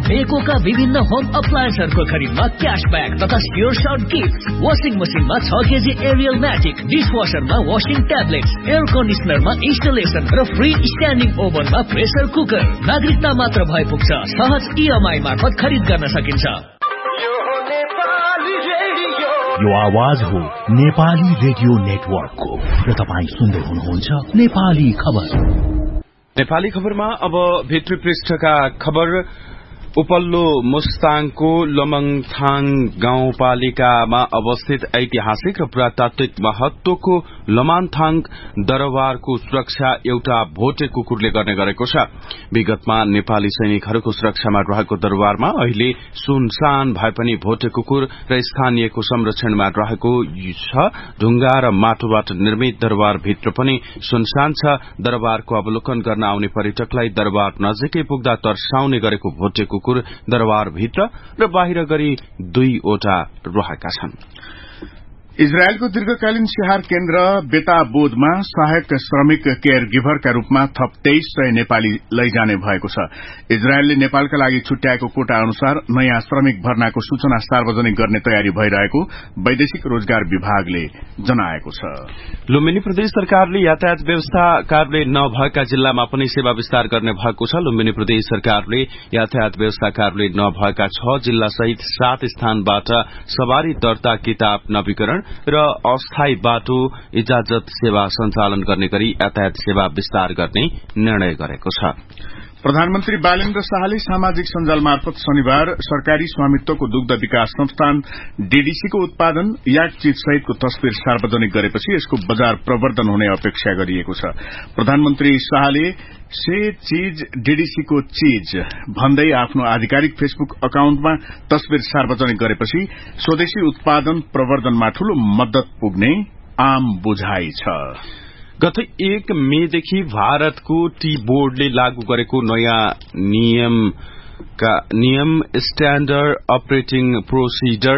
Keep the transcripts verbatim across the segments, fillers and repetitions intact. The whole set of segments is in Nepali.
बेकोका विभिन्न होम अप्लायन्सहरूको खरिदमा क्याशब्याक तथा स्योर सर्ट गिफ्ट। वाशिङ मसिनमा छ KG Ariel magic, डिसवासरमा washing tablets, air कन्डिसनरमा installation र फ्री स्ट्यान्डिङ ओभनमा प्रेसर कुकर। नागरिकता मात्र भए पुग्छ, सहज इएमआई मार्फत खरिद गर्न सकिन्छ। यो आवाज हो नेपाली रेडियो नेटवर्कको र तपाईँ सुन्दै हुनुहुन्छ नेपाली खबर। नेपाली खबरमा अब भित्री पृष्ठका खबर। उपल्लो मुस्ताङको लमङथाङ गाउँपालिकामा अवस्थित ऐतिहासिक र पुरातात्विक महत्वको लमङथाङ दरबारको सुरक्षा एउटा भोटे कुकुरले गर्ने गरेको छ। विगतमा नेपाली सैनिकहरूको सुरक्षामा रहेको दरबारमा अहिले सुनसान भए पनि भोटे कुकुर र स्थानीयको संरक्षणमा रहेको छ। ढुंगा र माटोबाट निर्मित दरबारभित्र पनि सुनसान छ। दरबारको अवलोकन गर्न आउने पर्यटकलाई दरबार नजिकै पुग्दा तर्साउने गरेको भोटे कुकुर दरबारभित्र र बाहिर गरी दुईवटा रहेका छन्। इजरायलको दीर्घकालीन स्याहार केन्द्र बेताबोधमा सहायक श्रमिक केयर गिभरका रूपमा थप तेइस सय नेपाली लैजाने भएको छ। इजरायलले नेपालका लागि छुट्याएको कोटा अनुसार नयाँ श्रमिक भर्नाको सूचना सार्वजनिक गर्ने तयारी भइरहेको वैदेशिक रोजगार विभागले जनाएको छ। लुम्बिनी प्रदेश सरकारले यातायात व्यवस्था कार्यालय नभएका जिल्लामा पनि सेवा विस्तार गर्ने भएको छ। लुम्बिनी प्रदेश सरकारले यातायात व्यवस्था कार्यालय नभएका छ जिल्ला सहित सात स्थानबाट सवारी दर्ता किताब नवीकरण र अस्थायी बाटो इजाजत सेवा सञ्चालन गर्ने गरी यातायात सेवा विस्तार गर्ने निर्णय गरेको छ। प्रधानमन्त्री बालेन्द्र शाहले सामाजिक सञ्जाल मार्फत शनिबार सरकारी स्वामित्वको दुग्ध विकास संस्थान डीडीसीको उत्पादन याक चीज सहितको तस्विर सार्वजनिक गरेपछि यसको बजार प्रवर्धन हुने अपेक्षा गरिएको छ। प्रधानमन्त्री शाहले से चीज डीडीसीको चीज भन्दै आफ्नो आधिकारिक फेसबुक अकाउन्टमा तस्विर सार्वजनिक गरेपछि स्वदेशी उत्पादन प्रवर्धनमा ठूलो मद्दत पुग्ने आम बुझाइ छ। गत एक मेदेखि भारतको टी बोर्डले लागू गरेको नयाँ नियम नियम स्ट्याण्डर्ड अपरेटिङ प्रोसिडर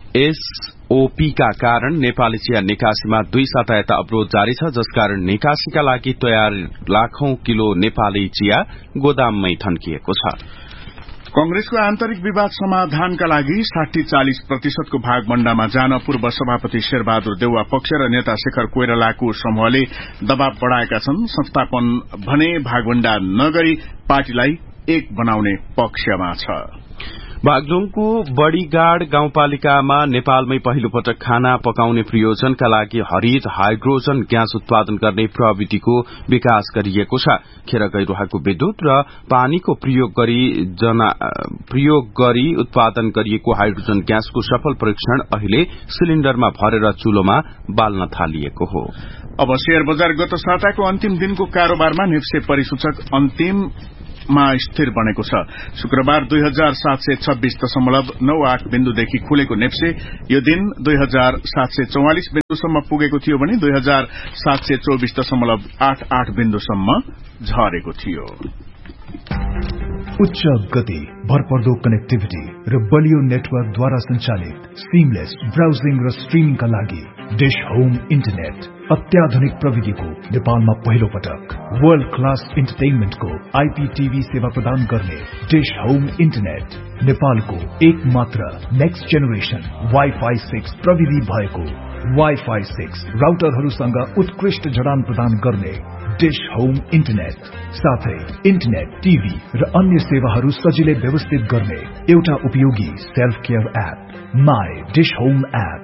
एसओपी का कारण नेपाली चिया निकासीमा दुई साता यता अवरोध जारी छ, जसकारण निकासीका लागि तयार लाखौं किलो नेपाली चिया गोदाममै थन्किएको छ। कंग्रेसको आन्तरिक विवाद समाधानका लागि साठी चालिस प्रतिशतको भागभण्डामा जान पूर्व सभापति शेरबहादुर देउवा पक्ष र नेता शेखर कोइरालाको समूहले दबाव बढ़ाएका छन्। संस्थापन भने भागभण्डा नगरी पार्टीलाई एक बनाउने पक्षमा छ। बागलुङको बड़ीगाड़ गाउँपालिकामा नेपालमै पहिलो पटक खाना पकाउने प्रयोजनका लागि हरित हाइड्रोजन ग्यास उत्पादन गर्ने प्रविधिको विकास गरिएको छ। खेर गइरहेको विद्युत र पानीको प्रयोग गरी जना प्रयोग गरी उत्पादन गरिएको हाइड्रोजन ग्यासको सफल परीक्षण अहिले सिलिण्डरमा भरेर चुलोमा बाल्न थालिएको हो। अब शेयर बजार गत साताको अन्तिम दिनको कारोबारमा नेप्से परिसूचक अन्तिम मा स्थिर बनेको छ। शुक्रबार दुई हजार सात सय छब्बीस दशमलव नौ आठ बिन्दुदेखि खुलेको नेप्से यो दिन दुई हजार सात सय चौवालिस बिन्दुसम्म पुगेको थियो भने दुई हजार सात सय चौबिस दशमलव आठ आठ बिन्दुसम्म झरेको थियो। उच्च गति, भरपर्दो कनेक्टिभिटी र बलियो नेटवर्कद्वारा सञ्चालित सिमलेस ब्राउजिङ र स्ट्रिमिङका लागि डिश होम इन्टरनेट अत्याधुनिक प्रविधिको नेपालमा पहिलो पटक वर्ल्ड क्लास इन्टरटेनमेन्टको आईपीटीभी सेवा प्रदान गर्ने डिश होम इन्टरनेट नेपालको एक मात्र नेक्स्ट जेनेरेसन वाइफाई सिक्स प्रविधि भएको वाइफाई सिक्स राउटरहरूसँग उत्कृष्ट जडान प्रदान गर्ने डिश होम इन्टरनेट साथै इन्टरनेट, टीभी र अन्य सेवाहरू सजिलै व्यवस्थित गर्ने एउटा उपयोगी self care app my dish home app